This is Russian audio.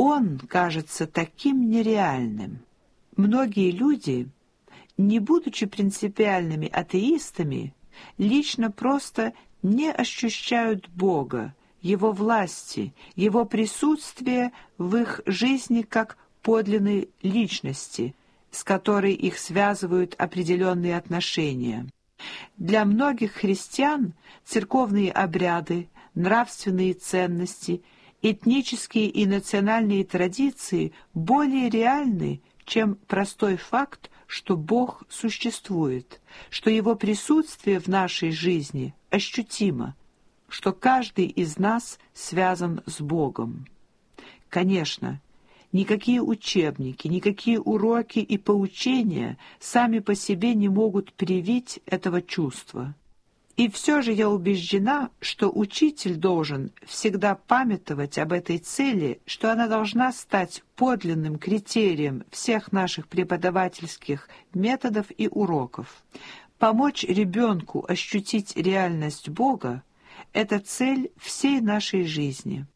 Он кажется таким нереальным. Многие люди, не будучи принципиальными атеистами, лично просто не ощущают Бога, Его власти, Его присутствия в их жизни как подлинной личности, с которой их связывают определенные отношения. Для многих христиан церковные обряды, нравственные ценности, этнические и национальные традиции более реальны, чем простой факт, что Бог существует, что Его присутствие в нашей жизни ощутимо, что каждый из нас связан с Богом. Конечно, никакие учебники, никакие уроки и поучения сами по себе не могут привить этого чувства. И все же я убеждена, что учитель должен всегда памятовать об этой цели, что она должна стать подлинным критерием всех наших преподавательских методов и уроков. Помочь ребенку ощутить реальность Бога — это цель всей нашей жизни.